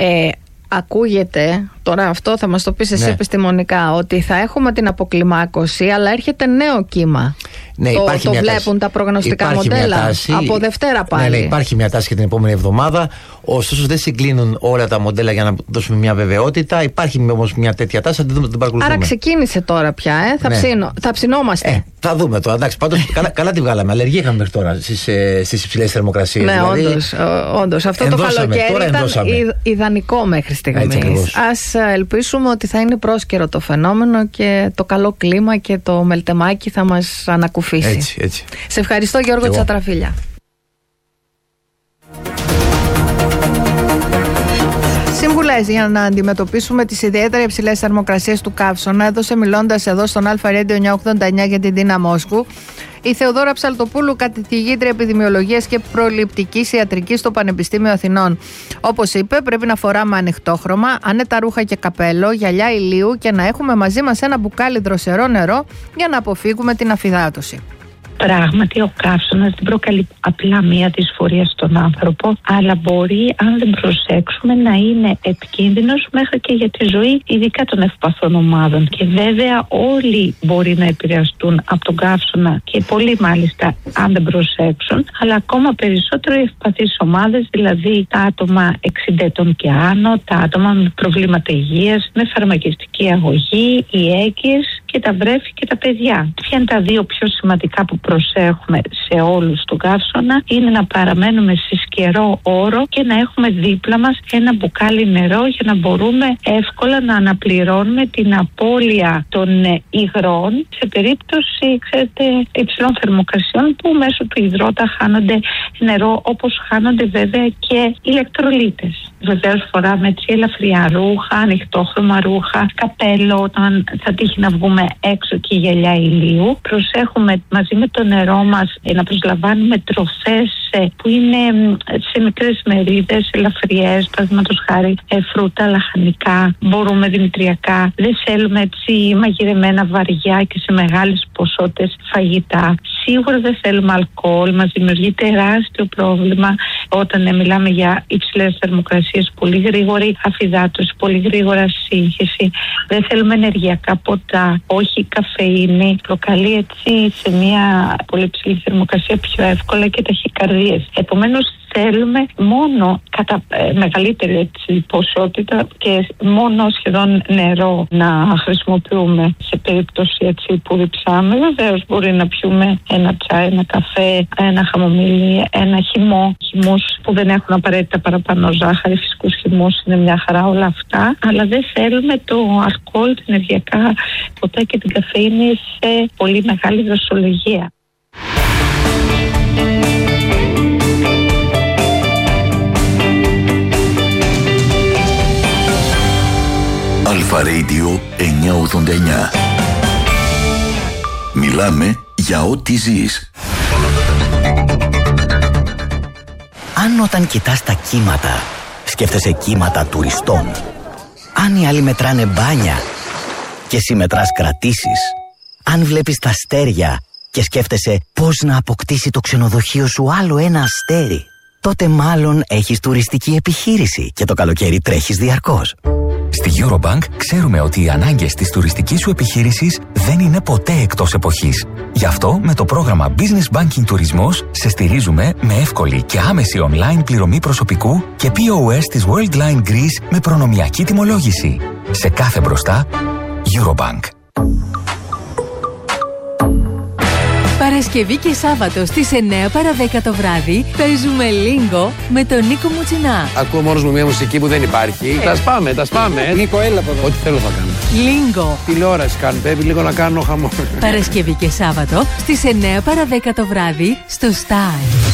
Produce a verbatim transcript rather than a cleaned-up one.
Ε, ακούγεται, τώρα αυτό θα μας το πεις εσύ, ναι, επιστημονικά, ότι θα έχουμε την αποκλιμάκωση, αλλά έρχεται νέο κύμα. Ναι, το υπάρχει το μια βλέπουν τάση. Τα προγνωστικά υπάρχει μοντέλα τάση, από Δευτέρα πάλι. Ναι, ναι, υπάρχει μια τάση για την επόμενη εβδομάδα. Ωστόσο δεν συγκλίνουν όλα τα μοντέλα για να δώσουμε μια βεβαιότητα. Υπάρχει όμως μια τέτοια τάση, θα την δούμε, την παρακολουθούμε. Άρα ξεκίνησε τώρα πια, ε? θα, ναι. ψήνω, θα ψινόμαστε. Ε, θα δούμε τώρα. Εντάξει, πάντως καλά, καλά τη βγάλαμε. Αλλεργία είχαμε μέχρι τώρα στις, ε, στις υψηλές θερμοκρασίες. Ναι, δηλαδή, όντως, όντως. Αυτό ενδώσαμε, το καλοκαίρι ήταν ενδώσαμε. ιδανικό μέχρι στιγμής. Ας ελπίσουμε ότι θα είναι πρόσκαιρο το φαινόμενο και το καλό κλίμα και το μελτεμάκι θα μας ανακουφίσει. Έτσι, έτσι. Σε ευχαριστώ, Γιώργο Τσατραφίλια. Σύμβουλες για να αντιμετωπίσουμε τις ιδιαίτερα υψηλές θερμοκρασίες του καύσωνα έδωσε, μιλώντας εδώ στον Αλφα Radio εννιακόσια ογδόντα εννιά για την Τίνα Μόσχου, η Θεοδόρα Ψαλτοπούλου, καθηγήτρια επιδημιολογίας και προληπτικής ιατρικής στο Πανεπιστήμιο Αθηνών. Όπως είπε, πρέπει να φοράμε ανοιχτόχρωμα, άνετα ρούχα και καπέλο, γυαλιά ηλίου και να έχουμε μαζί μας ένα μπουκάλι δροσερό νερό για να αποφύγουμε την αφυδάτωση. Πράγματι, ο καύσωνας δεν προκαλεί απλά μία δυσφορία στον άνθρωπο, αλλά μπορεί, αν δεν προσέξουμε, να είναι επικίνδυνος μέχρι και για τη ζωή, ειδικά των ευπαθών ομάδων. Και βέβαια, όλοι μπορεί να επηρεαστούν από τον καύσωνα και πολλοί μάλιστα, αν δεν προσέξουν, αλλά ακόμα περισσότερο οι ευπαθείς ομάδες, δηλαδή τα άτομα εξήντα ετών και άνω, τα άτομα με προβλήματα υγείας, με φαρμακευτική αγωγή, οι έγκυες και τα βρέφη και τα παιδιά. Ποια είναι τα δύο πιο σημαντικά που προσέχουμε σε όλους τον καύσωνα? Είναι να παραμένουμε σε σκερό όρο και να έχουμε δίπλα μας ένα μπουκάλι νερό για να μπορούμε εύκολα να αναπληρώνουμε την απώλεια των υγρών σε περίπτωση, ξέρετε, υψηλών θερμοκρασιών που μέσω του υδρότα χάνονται νερό, όπως χάνονται βέβαια και ηλεκτρολίτες. Βεβαίως φοράμε έτσι ελαφριά ρούχα, ανοιχτόχρωμα ρούχα, καπέλο όταν θα τύχει να βγούμε έξω και γυαλιά ηλίου. Προσέχουμε μαζί με το νερό μας να προσλαμβάνουμε τροφές που είναι σε μικρές μερίδες, ελαφριές, παραδείγματος χάρη φρούτα, λαχανικά, μπορούμε δημητριακά. Δεν θέλουμε έτσι μαγειρεμένα βαριά και σε μεγάλες ποσότητες φαγητά. Σίγουρα δεν θέλουμε αλκοόλ, μας δημιουργεί τεράστιο πρόβλημα όταν μιλάμε για υψηλές θερμοκρασίες, πολύ γρήγορη αφυδάτωση, πολύ γρήγορα σύγχυση. Δεν θέλουμε ενεργειακά ποτά, όχι καφεΐνη, προκαλεί έτσι σε μια πολύ ψηλή θερμοκρασία πιο εύκολα και ταχυκαρδίες. Επομένως θέλουμε μόνο κατά ε, μεγαλύτερη έτσι, ποσότητα και μόνο σχεδόν νερό να χρησιμοποιούμε σε περίπτωση έτσι, που διψάμε. Βεβαίως μπορεί να πιούμε ένα τσάι, ένα καφέ, ένα χαμομήλι, ένα χυμό, χυμούς που δεν έχουν απαραίτητα παραπάνω ζάχαρη, φυσικούς χυμούς, είναι μια χαρά όλα αυτά, αλλά δεν θέλουμε το αλκοόλ, την ενεργειακά ποτά και την καφεΐνη σε πολύ μεγάλη δοσολογία. Αλφα Radio εννιακόσια ογδόντα εννιά. Μιλάμε για ό,τι ζεις. Αν όταν κοιτάς τα κύματα σκέφτεσαι κύματα τουριστών, αν οι άλλοι μετράνε μπάνια και εσύ μετράς κρατήσεις, αν βλέπεις τα αστέρια και σκέφτεσαι πώς να αποκτήσει το ξενοδοχείο σου άλλο ένα αστέρι, τότε μάλλον έχεις τουριστική επιχείρηση και το καλοκαίρι τρέχεις διαρκώς. Στη Eurobank ξέρουμε ότι οι ανάγκες της τουριστικής σου επιχείρησης δεν είναι ποτέ εκτός εποχής. Γι' αυτό με το πρόγραμμα Business Banking Τουρισμός σε στηρίζουμε με εύκολη και άμεση online πληρωμή προσωπικού και πι ο ες της Worldline Greece με προνομιακή τιμολόγηση. Σε κάθε μπροστά, Eurobank. Παρασκευή και Σάββατο στις εννιά παρά δέκα το βράδυ παίζουμε Λίγκο με τον Νίκο Μουτσινά. Ακούω μόνος μου μια μουσική που δεν υπάρχει. Τα σπάμε, τα σπάμε. Νίκο, έλα από εδώ. Ό,τι θέλω θα κάνω. Λίγκο. Τηλεόραση κάνω, πρέπει λίγο να κάνω χαμό. Παρασκευή και Σάββατο στις εννιά παρά δέκα το βράδυ στο Star.